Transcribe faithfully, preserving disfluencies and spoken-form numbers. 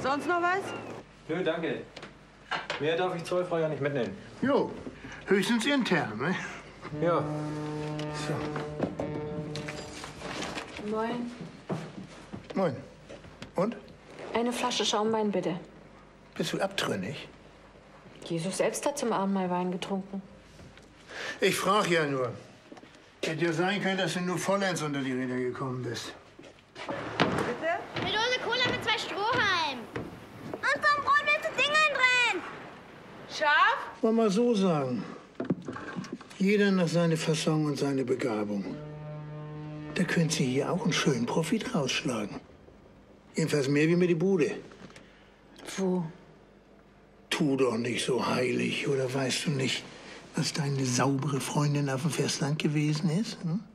Sonst noch was? Nö, danke. Mehr darf ich zollfrei ja nicht mitnehmen. Jo, höchstens intern, ne? Ja. So. Moin. Moin. Und? Eine Flasche Schaumwein, bitte. Bist du abtrünnig? Jesus selbst hat zum Abendmahl Wein getrunken. Ich frage ja nur. Hätte ja sein können, dass du nur vollends unter die Räder gekommen bist. Bitte? Eine Dose Cola mit zwei Strohhalmen. Und so ein Brot mit so Dingern drin. Scharf? Wollen wir mal so sagen. Jeder nach seiner Fasson und seine Begabung. Da könnt ihr hier auch einen schönen Profit rausschlagen. Jedenfalls mehr wie mir die Bude. Wo? Tu doch nicht so heilig, oder weißt du nicht, was deine saubere Freundin auf dem Festland gewesen ist? Hm?